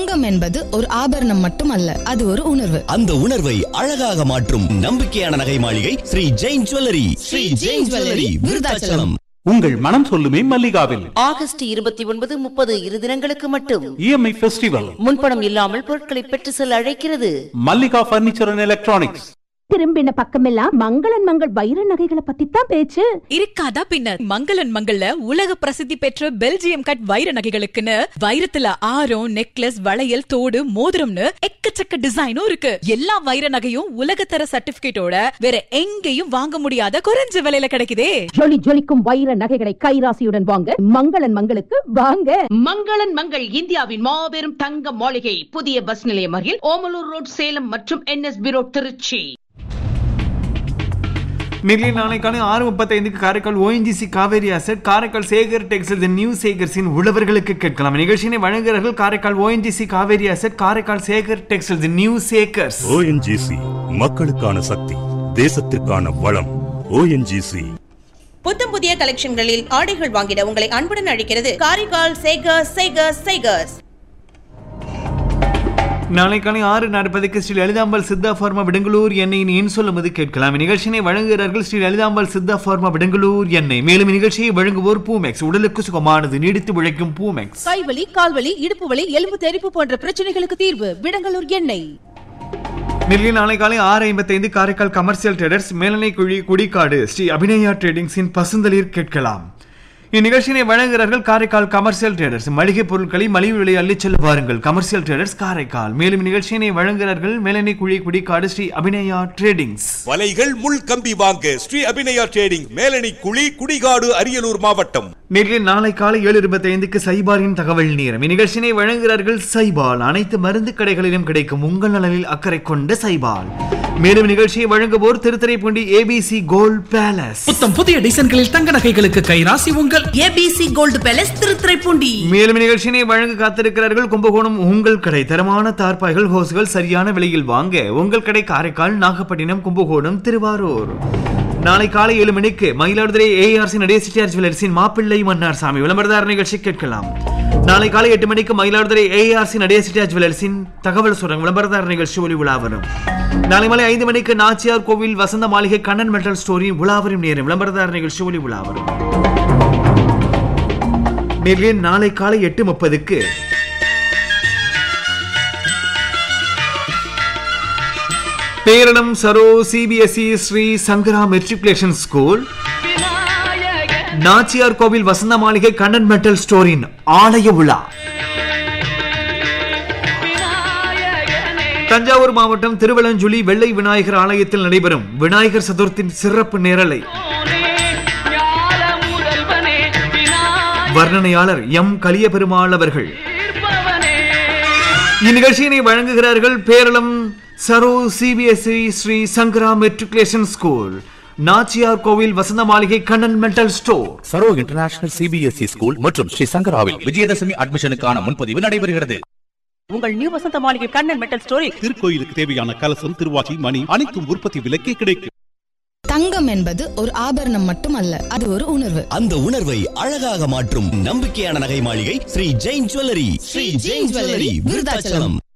தங்கம் என்பது ஒரு ஆபரணம் மட்டுமல்ல, அது ஒரு உணர்வு. அந்த உணர்வை அழகாக மாற்றும் நம்பிக்கையான நகை மாளிகை ஸ்ரீ ஜெயின் ஜுவல்லரி. ஸ்ரீ ஜெயின் ஜுவல்லரி, விருதாச்சலம். உங்கள் மனம் சொல்லுமே மல்லிகாவில் ஆகஸ்ட் 29, 30 இரு தினங்களுக்கு மட்டும் EMI ஃபெஸ்டிவல். முன்பணம் இல்லாமல் பொருட்களை பெற்று செல்ல அழைக்கிறது மல்லிகா பர்னிச்சர் அண்ட் எலக்ட்ரானிக்ஸ். திரும்பின பக்கமெல்லாம் மங்களன் மங்கள் வைர நகைகளை பத்தி தான் பேச்சு. இருக்காதா பின்ன? மங்களன் மங்கள்ல உலக பிரசித்தி பெற்ற பெல்ஜியம் கட் வைர நகைகளுக்குன்னு வைரத்துல ஆரம், நெக்லஸ், வளையல், தோடு, மோதிரம்னு எக்கச்சக்க டிசைனும் இருக்கு. எல்லா வைர நகையும் உலகத்தர சர்டிபிகேட்டோட வேற எங்கேயும் வாங்க முடியாத குறைஞ்ச விலையில கிடைக்குதே. ஜொலி ஜொலிக்கும் வைர நகைகளை கைராசியுடன் வாங்க மங்களன் மங்களுக்கு வாங்க. மங்களன் மங்கள் இந்தியாவின் மாபெரும் தங்க மாளிகை, புதிய பஸ் நிலையம் அருகில் ஓமலூர் ரோட், சேலம் மற்றும் NSB ரோட், திருச்சி. நெல்லில் நாளைக்கான 6:35 Karaikal ONGC Kaveri asset, Karaikal Sekar textiles new சேகர்ஸின் உழவர்களுக்கு கேட்கலாம். நிகழ்ச்சியை வழங்குகிறார்கள் Karaikal ONGC Kaveri asset, Karaikal Sekar textiles new Sekar's. ONGC மக்களுக்கான சக்தி, தேசத்திற்கான வளம். ONGC. புத்தம் புதிய கலெக்ஷன்களில் ஆடைகள் வாங்கிட உங்களை அன்புடன் அழைக்கிறது காரைக்கால் சேகர்ஸ். நாளை காலை 6:40 ஸ்ரீ லலிதாம்பாள் சித்தா பார்மா விடங்களூர் எண்ணெயின் என் சொல்லும்போது கேட்கலாம். நிகழ்ச்சியை வழங்குகிறார்கள் ஸ்ரீ லலிதாம்பாள் சித்தா பார்மா விடங்களூர் எண்ணெய். மேலும் நிகழ்ச்சியை வழங்குவோர் பூமெக்ஸ், உடலுக்கு சுகமானது, நீடித்து உழைக்கும் பூமெக்ஸ். கைவலி, கால்வலி, இடுப்பு வலி, எலும்பு தெறிப்பு போன்ற பிரச்சனைகளுக்கு தீர்வு விடங்களூர் எண்ணெய். நெல்லியில் நாளை காலை 6:55 காரைக்கால் கமர்ஷியல் ட்ரேடர்ஸ், மேலனை குழி, குடிக்காடு ஸ்ரீ அபிநயா ட்ரேடிங்ஸின் பசுந்தளிர் கேட்கலாம். இந்நிகழ்ச்சியை வழங்குகிறார்கள் காரைக்கால் கமர்ஷியல் ட்ரேடர்ஸ். மளிகை பொருட்களை மலிவு விலை அள்ளிச் செல்ல வாருங்கள், கமர்ஷியல் ட்ரேடர்ஸ் காரைக்கால். மேலும் நிகழ்ச்சியினை வழங்குகிறார்கள் மேலனை குழி, குடிக்காடு ஸ்ரீ அபிநயா ட்ரேடிங்ஸ். வலைகள் முள் கம்பி வாங்க ஸ்ரீ அபிநயா ட்ரேடிங், மேலனை குழி, குடிகாடு, அரியலூர் மாவட்டம். நேரில் நாளை காலை 7:25 சைபாலின் தகவல் நேரம். இந்நிகழ்ச்சியினை வழங்குகிறார்கள் சைபால். அனைத்து மருந்து கடைகளிலும் கிடைக்கும் உங்கள் நலனில் அக்கறை கொண்ட சைபால். மேலும் நிகழ்ச்சியை வழங்குவோர் திருத்துறைப்பூண்டி ABC கோல்ட் பேலஸ். புத்தம் புதிய டிசைன்களில் தங்க நகைகளுக்கு கைராசி உங்கள் ABC கோல்ட் பேலஸ் திருத்துறைப்பூண்டி. மேலும் நிகழ்ச்சியினை வழங்க காத்திருக்கிறார்கள் கும்பகோணம் உங்கள் கடை. தரமான தார்பாய்கள், ஹோஸ்கள் சரியான விலையில் வாங்க உங்கள் கடை காரைக்கால், நாகப்பட்டினம், கும்பகோணம், திருவாரூர். நாளை காலை 7 மணிக்கு மயிலாடுதுறை ARC நடேச செட்டியார் ஜுவல்லர்ஸின் மாப்பிள்ளை மன்னார் சாமி விளம்பரதார நிகழ்ச்சி கேட்கலாம். நாளை காலை 8 மணிக்கு மயிலாடுதுறை ARC நடேச செட்டியார் ஜுவல்லர்ஸின் தகவல் சுரங்க விளம்பரதார நிகழ்ச்சி ஒளி உலா வரும். நாளை மாலை 5 மணிக்கு நாச்சியார் கோவில் வசந்த மாளிகை கண்ணன் மெட்டல் ஸ்டோரி உலாவரும் நேரம் விளம்பரதார நிகழ்ச்சி ஒளி உலா வரும். நேரில் நாளை காலை 8:30 பேரளம் சரோ CBSE ஸ்ரீ சங்கரா மெட்ரிகுலேஷன் ஸ்கூல், நாச்சியார் கோவில் வசந்த மாளிகை கண்ணன் மெட்டல் ஸ்டோரின் ஆலய விழா. தஞ்சாவூர் மாவட்டம் திருவலஞ்சுழி வெள்ளை விநாயகர் ஆலயத்தில் நடைபெறும் விநாயகர் சதுர்த்தி சிறப்பு நேரலை. வர்ணனையாளர் M. கலியபெருமாள் அவர்கள். இந்நிகழ்ச்சியினை வழங்குகிறார்கள் பேரளம் சரோ CBSE ஸ்ரீ சங்கரா மெட்ரிகுலேஷன் ஸ்கூல், நாச்சியார் கோவில் வசந்த மாளிகை Kannan metal store. Saro international CBSE school மற்றும் ஸ்ரீ சங்கராவில் விஜயதசமி அட்மிஷனுக்கான முன்பதிவு நடைபெறுகிறது. உங்கள் நியூ வசந்த மாளிகை கண்ணன் மெட்டல் ஸ்டோரில் திருக்கோயிலுக்கு தேவையான கலசம், திருவாச்சி, மணி அனைத்தும் உற்பத்தி விலைக்கே கிடைக்கும். தங்கம் என்பது ஒரு ஆபரணம் மட்டுமல்ல, அது ஒரு உணர்வு. அந்த உணர்வை அழகாக மாற்றும் நம்பிக்கையான நகை மாளிகை ஸ்ரீ ஜெயின் ஜுவல்லரி. ஸ்ரீ ஜெயின் ஜுவல்லரி, விருதாச்சலம்.